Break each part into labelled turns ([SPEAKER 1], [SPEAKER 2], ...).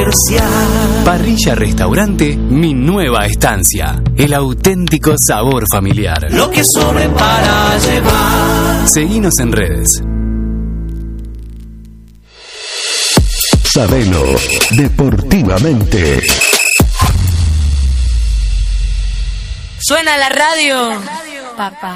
[SPEAKER 1] comercial.
[SPEAKER 2] Parrilla Restaurante Mi Nueva Estancia. El auténtico sabor familiar.
[SPEAKER 1] Lo que sobre para llevar.
[SPEAKER 2] Seguinos en redes.
[SPEAKER 3] Sabelo deportivamente.
[SPEAKER 4] Suena la radio, papá.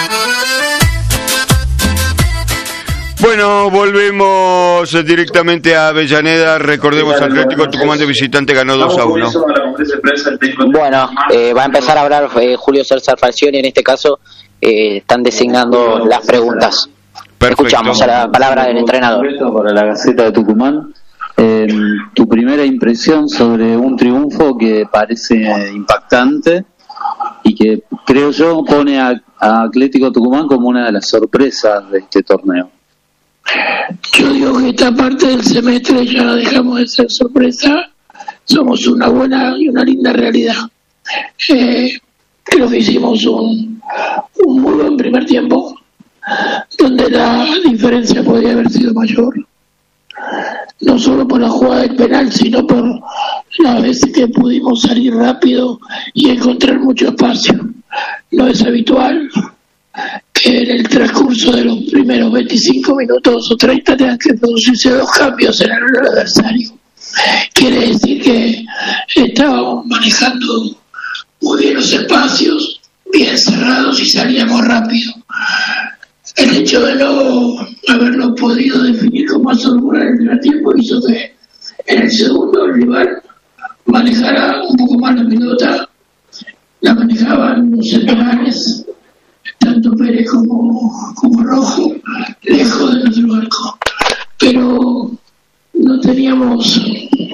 [SPEAKER 5] Bueno, volvemos directamente a Avellaneda. Recordemos, Atlético Tucumán de visitante ganó 2-1.
[SPEAKER 6] Bueno, va a empezar a hablar Julio César Falcioni. En este caso están designando las preguntas.
[SPEAKER 5] Perfecto.
[SPEAKER 6] Escuchamos a la palabra del entrenador.
[SPEAKER 7] Para la Gaceta de Tucumán, tu primera impresión sobre un triunfo que parece impactante y que creo yo pone a Atlético Tucumán como una de las sorpresas de este torneo.
[SPEAKER 8] Yo digo que esta parte del semestre ya dejamos de ser sorpresa, somos una buena y una linda realidad. Creo que hicimos un muy buen primer tiempo, donde la diferencia podía haber sido mayor, no solo por la jugada del penal, sino por las veces que pudimos salir rápido y encontrar mucho espacio. No es habitual que en el transcurso de los primeros 25 minutos o 30 tengan que producirse 2 cambios en el adversario. Quiere decir que estábamos manejando muy bien los espacios, bien cerrados y salíamos rápido. El hecho de no haberlo podido definir con más holgura en el primer tiempo hizo que en el segundo el rival manejara un poco más la pelota, la manejaban los centrales, tanto Pérez como Rojo, lejos de nuestro arco. Pero no teníamos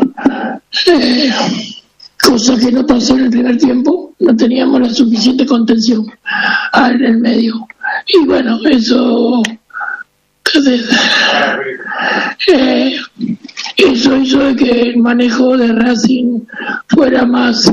[SPEAKER 8] cosa que no pasó en el primer tiempo, no teníamos la suficiente contención en el medio. Y bueno, eso hizo de que el manejo de Racing fuera más,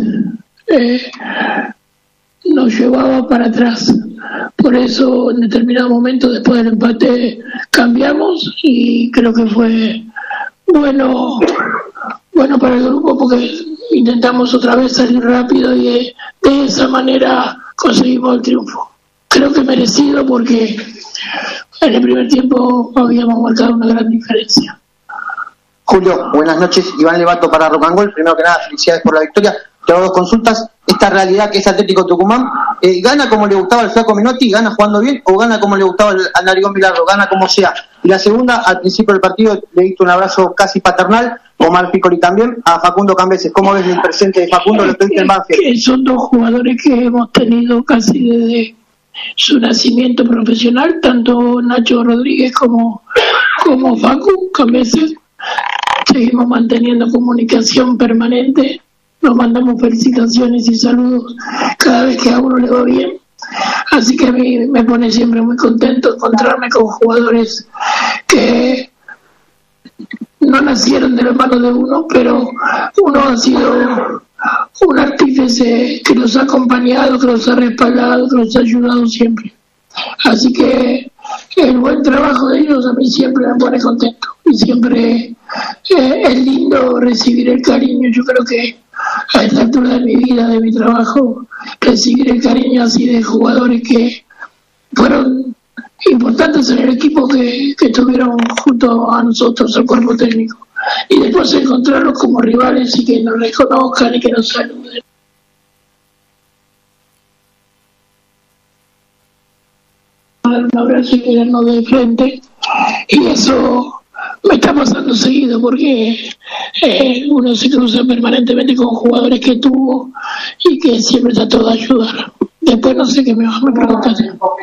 [SPEAKER 8] nos llevaba para atrás. Por eso en determinado momento después del empate cambiamos y creo que fue bueno para el grupo porque intentamos otra vez salir rápido y de esa manera conseguimos el triunfo. Creo que merecido porque en el primer tiempo habíamos marcado una gran diferencia.
[SPEAKER 9] Julio, buenas noches. Iván Levato para Rock and Roll. Primero que nada, felicidades por la victoria. Te hago 2 consultas. Esta realidad que es Atlético Tucumán, ¿gana como le gustaba al Flaco Menotti, gana jugando bien, o gana como le gustaba al Narigón Bilardo, gana como sea? Y la segunda, al principio del partido le diste un abrazo casi paternal, Omar Piccoli también, a Facundo Cambeses. ¿Cómo ves el presente de Facundo? Lo tuviste en Banfield.
[SPEAKER 8] Son 2 jugadores que hemos tenido casi desde su nacimiento profesional, tanto Nacho Rodríguez como Facu Cambeses. Seguimos manteniendo comunicación permanente, nos mandamos felicitaciones y saludos cada vez que a uno le va bien. Así que a mí me pone siempre muy contento encontrarme con jugadores que no nacieron de las manos de uno, pero uno ha sido un artífice que los ha acompañado, que los ha respaldado, que los ha ayudado siempre. Así que el buen trabajo de ellos a mí siempre me pone contento y siempre es lindo recibir el cariño. Yo creo que a esta altura de mi vida, de mi trabajo, recibir el cariño así de jugadores que fueron importantes en el equipo, que estuvieron junto a nosotros, al cuerpo técnico, y después encontrarlos como rivales y que nos reconozcan y que nos saluden. Dar un abrazo y mirarnos de frente, y eso me está pasando seguido porque uno se cruza permanentemente con jugadores que tuvo y que siempre trató de ayudar. Después no sé qué me preguntas.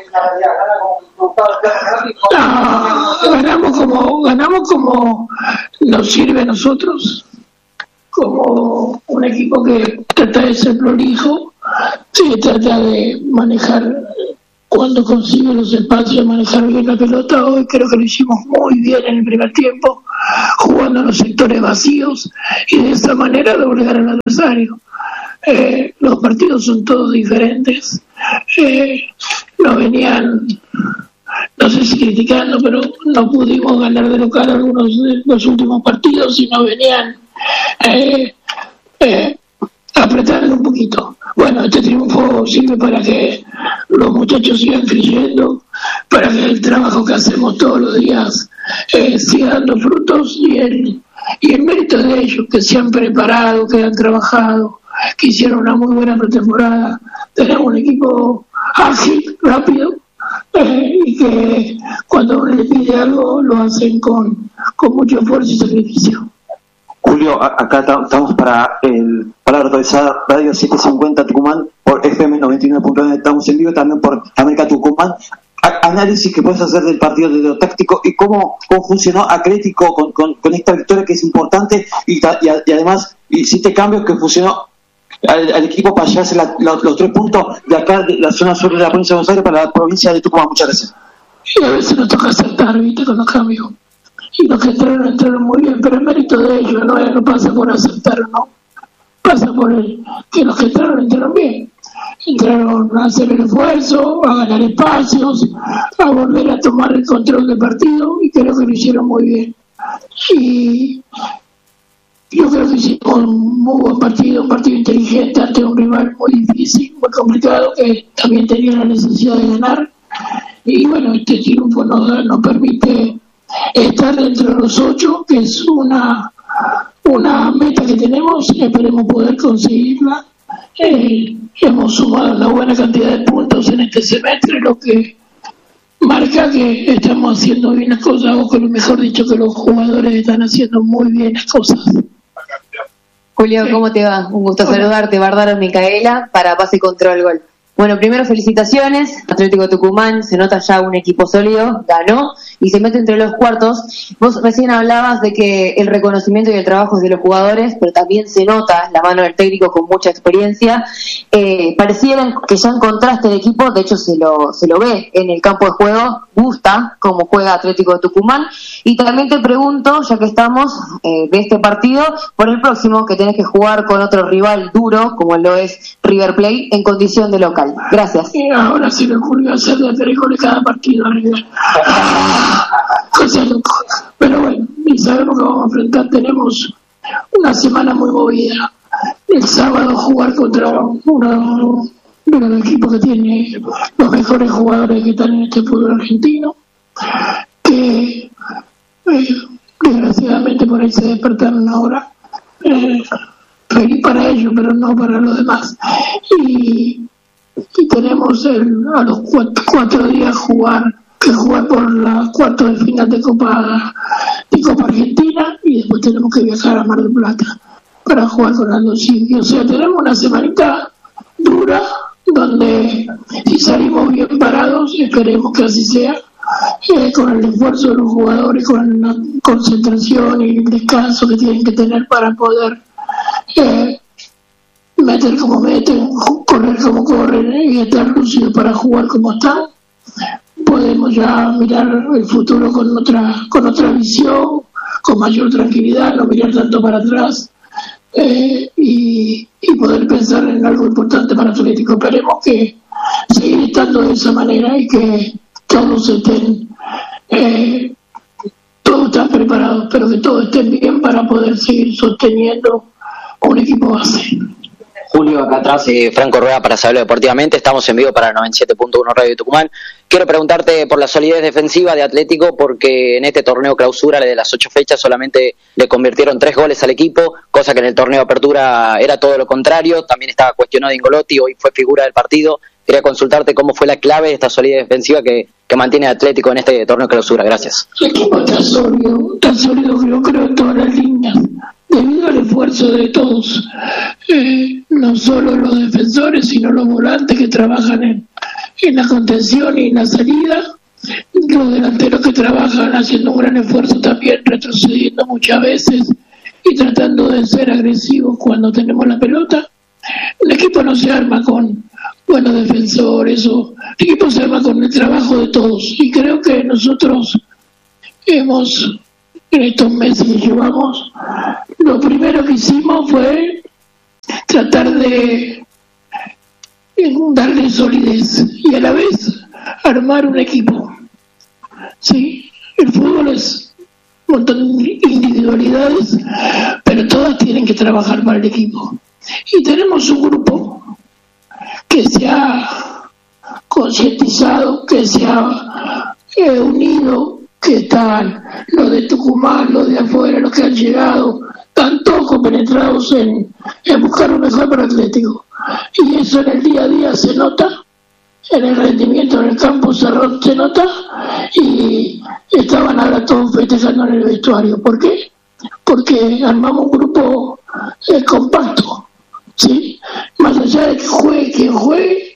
[SPEAKER 8] Ganamos como nos sirve a nosotros, como un equipo que trata de ser prolijo, que trata de manejar cuando consigue los espacios, manejar bien la pelota. Hoy creo que lo hicimos muy bien en el primer tiempo, jugando en los sectores vacíos y de esa manera doblegar al adversario. Los partidos son todos diferentes. Nos venían, no sé si criticando, pero no pudimos ganar de local algunos de los últimos partidos y nos venían apretarle un poquito. Bueno, este triunfo sirve para que los muchachos sigan creyendo, para que el trabajo que hacemos todos los días siga dando frutos, y el mérito de ellos, que se han preparado, que han trabajado, que hicieron una muy buena pretemporada. Tenemos un equipo ágil, rápido, y que cuando uno le pide algo lo hacen con mucho esfuerzo y sacrificio.
[SPEAKER 10] Julio, acá estamos para Palabra Autorizada Radio 750 Tucumán, por FM 99.9, estamos en vivo también por América Tucumán. Análisis que puedes hacer del partido de lo táctico y cómo funcionó Atlético con esta victoria, que es importante, y además hiciste cambios que funcionó al equipo para llevarse los 3 puntos de acá, de la zona sur de la provincia de Buenos Aires, para la provincia de Tucumán. Muchas gracias.
[SPEAKER 8] Y a veces nos toca aceptar, ¿viste?, con los cambios. Y los que entraron muy bien, pero el mérito de ellos no pasa por aceptar o no, pasa por que los que entraron bien. Entraron a hacer el esfuerzo, a ganar espacios, a volver a tomar el control del partido, y creo que lo hicieron muy bien. Y yo creo que hicimos un muy buen partido, un partido inteligente ante un rival muy difícil, muy complicado, que también tenía la necesidad de ganar. Y bueno, este triunfo nos permite estar dentro de los 8, que es una meta que tenemos, y esperemos poder conseguirla. Hemos sumado una buena cantidad de puntos en este semestre, lo que marca que estamos haciendo bien las cosas, o con lo mejor dicho, que los jugadores están haciendo muy bien las cosas.
[SPEAKER 11] Julio, ¿cómo te va? Un gusto saludarte. Bárbaro Micaela para Pase y Control Gol. Bueno, primero felicitaciones, Atlético Tucumán, se nota ya un equipo sólido, ganó y se mete entre los cuartos. Vos recién hablabas de que el reconocimiento y el trabajo es de los jugadores, pero también se nota la mano del técnico con mucha experiencia. Pareciera que ya encontraste el equipo, de hecho se lo ve en el campo de juego, gusta cómo juega Atlético de Tucumán. Y también te pregunto, ya que estamos de este partido, por el próximo, que tenés que jugar con otro rival duro, como lo es River Plate, en condición de local. Gracias.
[SPEAKER 8] Y ahora se le ocurrió hacerle 3 goles cada partido a River. Pero bueno, y sabemos que vamos a enfrentar. Tenemos una semana muy movida. El sábado jugar contra uno de los equipos que tiene los mejores jugadores que están en este fútbol argentino, que desgraciadamente por ahí se despertaron ahora. Feliz para ellos, pero no para los demás. Y tenemos a los 4 días jugar por la cuarto de final de Copa Argentina, y después tenemos que viajar a Mar del Plata para jugar con Aldo Civi. O sea, tenemos una semanita dura donde, si salimos bien parados, esperemos que así sea, con el esfuerzo de los jugadores, con la concentración y el descanso que tienen que tener para poder meter como meten, correr como corren, y estar lúcidos para jugar como están, podemos ya mirar el futuro con otra visión, con mayor tranquilidad, no mirar tanto para atrás, y poder pensar en algo importante para Atlético. Esperemos que seguir estando de esa manera y que todos estén preparados, pero que todos estén bien para poder seguir sosteniendo un equipo base.
[SPEAKER 6] Julio, acá atrás, Franco Rueda para Saberlo Deportivamente. Estamos en vivo para 97.1 Radio Tucumán. Quiero preguntarte por la solidez defensiva de Atlético, porque en este torneo clausura, de las 8 fechas, solamente le convirtieron 3 goles al equipo, cosa que en el torneo de apertura era todo lo contrario. También estaba cuestionado Ingolotti, hoy fue figura del partido. Quería consultarte cómo fue la clave de esta solidez defensiva que mantiene Atlético en este torneo clausura. Gracias.
[SPEAKER 8] El equipo está sólido, yo creo, en todas las líneas, debido al esfuerzo de todos, no solo los defensores, sino los volantes que trabajan en la contención y en la salida, los delanteros que trabajan haciendo un gran esfuerzo también, retrocediendo muchas veces y tratando de ser agresivos cuando tenemos la pelota. El equipo no se arma con buenos defensores, el equipo se arma con el trabajo de todos, y creo que nosotros hemos, en estos meses que llevamos, lo primero que hicimos fue tratar de darle solidez y a la vez armar un equipo. Sí, el fútbol es montón de individualidades, pero todas tienen que trabajar para el equipo. Y tenemos un grupo que se ha concientizado, que se ha unido, que están los de Tucumán, los de afuera, los que han llegado, están todos compenetrados en buscar lo mejor para Atlético. Y eso en el día a día se nota, en el rendimiento en el campo se nota, y estaban ahora todos festejando en el vestuario. ¿Por qué? Porque armamos un grupo compacto, ¿sí? Más allá de que juegue quien juegue,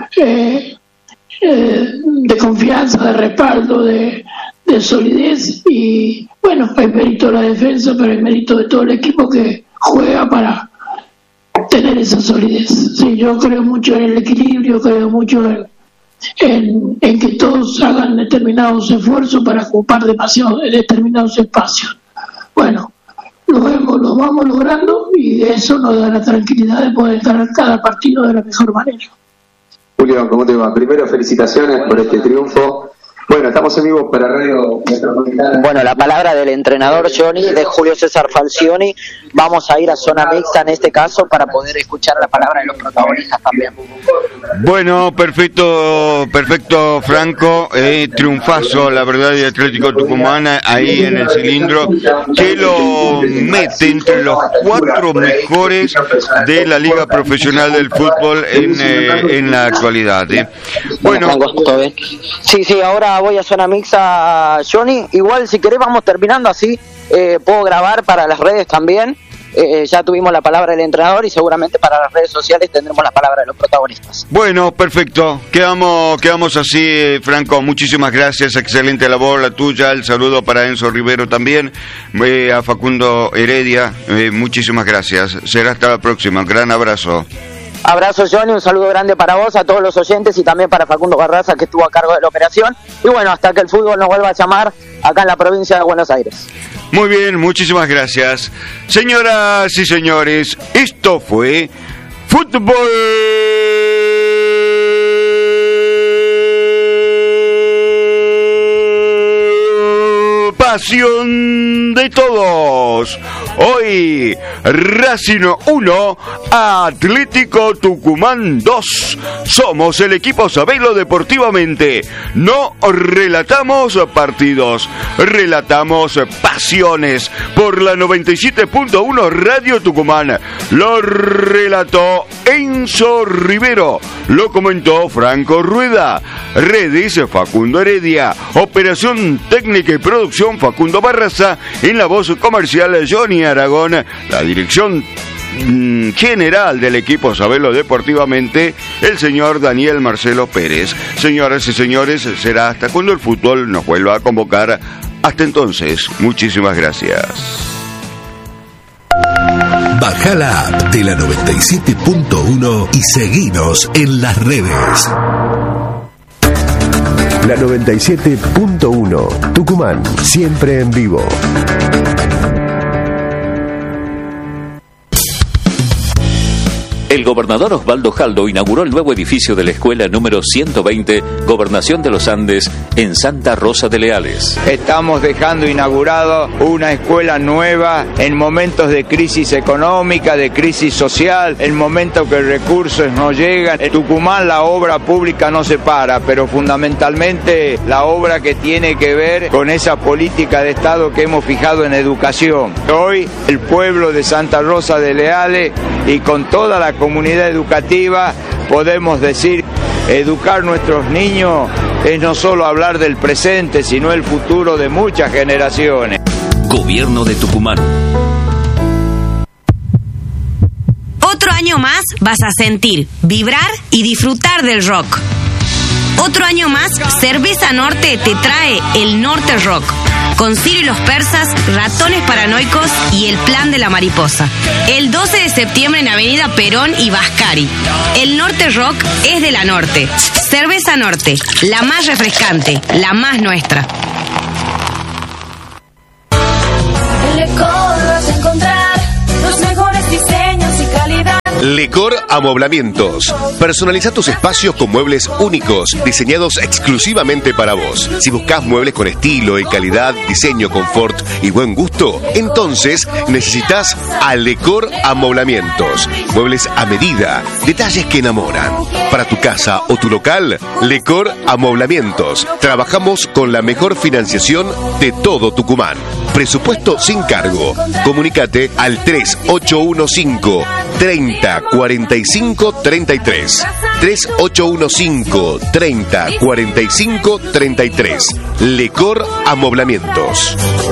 [SPEAKER 8] de confianza, de respaldo, de solidez, y bueno, hay mérito de la defensa, pero hay mérito de todo el equipo que juega para tener esa solidez. Sí, yo creo mucho en el equilibrio, creo mucho en que todos hagan determinados esfuerzos para ocupar determinados espacios. Bueno, lo vamos logrando, y eso nos da la tranquilidad de poder ganar cada partido de la mejor manera.
[SPEAKER 12] Julio, ¿cómo te va? Primero, felicitaciones por este triunfo. Bueno, estamos en vivo para Radio Metropolitana.
[SPEAKER 6] Bueno, la palabra del entrenador Johnny, de Julio César Falcioni. Vamos a ir a zona mixta en este caso para poder escuchar la palabra de los protagonistas también.
[SPEAKER 5] Bueno, perfecto, Franco. Triunfazo, la verdad, de Atlético Tucumán ahí en el cilindro, que lo mete entre los 4 mejores de la Liga Profesional del Fútbol en la actualidad. Bueno,
[SPEAKER 6] sí, ahora voy a zona mixta, Johnny. Igual, si querés, vamos terminando así. Puedo grabar para las redes también. Ya tuvimos la palabra del entrenador, y seguramente para las redes sociales tendremos la palabra de los protagonistas.
[SPEAKER 5] Bueno, perfecto. Quedamos así, Franco. Muchísimas gracias. Excelente labor la tuya. El saludo para Enzo Rivero también. A Facundo Heredia. Muchísimas gracias. Será hasta la próxima. Un gran abrazo.
[SPEAKER 6] Abrazo, Johnny, un saludo grande para vos, a todos los oyentes, y también para Facundo Barraza, que estuvo a cargo de la operación. Y bueno, hasta que el fútbol nos vuelva a llamar acá en la provincia de Buenos Aires.
[SPEAKER 5] Muy bien, muchísimas gracias. Señoras y señores, esto fue Fútbol Pasión de todos. Hoy, Racing 1, Atlético Tucumán 2. Somos el equipo Sabelo deportivamente. No relatamos partidos, relatamos pasiones. Por la 97.1 Radio Tucumán. Lo relató Enzo Rivero. Lo comentó Franco Rueda. Redes, Facundo Heredia. Operación técnica y producción, Facundo Barraza. En la voz comercial, Johnny Aragón. La dirección general del equipo Sabelo deportivamente, el señor Daniel Marcelo Pérez. Señoras y señores, será hasta cuando el fútbol nos vuelva a convocar. Hasta entonces, muchísimas gracias.
[SPEAKER 3] Baja la app de la 97.1 y seguinos en las redes. La 97.1 Tucumán, siempre en vivo.
[SPEAKER 13] El gobernador Osvaldo Jaldo inauguró el nuevo edificio de la escuela número 120, Gobernación de los Andes, en Santa Rosa de Leales.
[SPEAKER 14] Estamos dejando inaugurado una escuela nueva en momentos de crisis económica, de crisis social, en momentos que recursos no llegan. En Tucumán la obra pública no se para, pero fundamentalmente la obra que tiene que ver con esa política de Estado que hemos fijado en educación. Hoy el pueblo de Santa Rosa de Leales y con toda la comunidad educativa podemos decir, educar nuestros niños es no solo hablar del presente, sino el futuro de muchas generaciones.
[SPEAKER 13] Gobierno de Tucumán.
[SPEAKER 4] Otro año más vas a sentir, vibrar y disfrutar del rock. Otro año más, Cerveza Norte te trae el Norte Rock. Con Ciro y los Persas, Ratones Paranoicos y El Plan de la Mariposa. El 12 de septiembre en Avenida Perón y Vascari. El Norte Rock es de la Norte. Cerveza Norte, la más refrescante, la más nuestra.
[SPEAKER 15] En Lecor vas a encontrar los mejores diseños y calidad. Lecor Amoblamientos. Personaliza tus espacios con muebles únicos, diseñados exclusivamente para vos. Si buscas muebles con estilo y calidad, diseño, confort y buen gusto, entonces necesitas a Lecor Amoblamientos. Muebles a medida, detalles que enamoran. Para tu casa o tu local, Lecor Amoblamientos. Trabajamos con la mejor financiación de todo Tucumán. Presupuesto sin cargo. Comunícate al 3815 30 45 33. 3815 30 45 33. Lecor Amoblamientos.